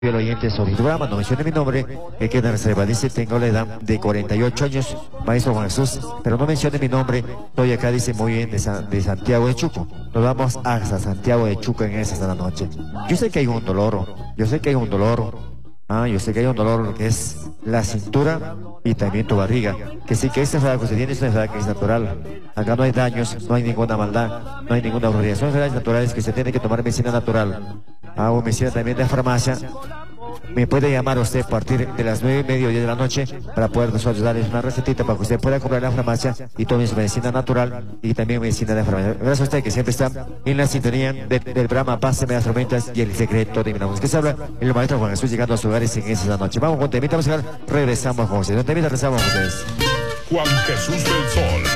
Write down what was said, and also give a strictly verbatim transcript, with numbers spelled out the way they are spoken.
El oyente sobre el programa, no mencione mi nombre, que queda en reserva. Dice, tengo la edad de cuarenta y ocho años, maestro Juan Jesús, pero no mencione mi nombre. Estoy acá, dice, muy bien, de, San, de Santiago de Chuco. Nos vamos hasta Santiago de Chuco en esa la noche. Yo sé que hay un dolor, yo sé que hay un dolor, ah, yo sé que hay un dolor que es la cintura y también tu barriga. Que sí, que esta enfermedad que usted tiene es una enfermedad que es natural. Acá no hay daños, no hay ninguna maldad, no hay ninguna brujería. Son enfermedades naturales que se tiene que tomar medicina natural. Hago medicina también de farmacia. Me puede llamar usted a partir de las nueve y media o diez de la noche para poder nosotros darles una recetita para que usted pueda comprar en la farmacia y tome su medicina natural y también medicina de farmacia. Gracias a usted que siempre está en la sintonía de, del programa Páseme las tormentas y el secreto de mi nombre. Que se habla el maestro Juan Jesús llegando a sus hogares en esa noche. Vamos con temita musical, regresamos con ustedes. No temita, regresamos con ustedes. Juan Jesús del Sol.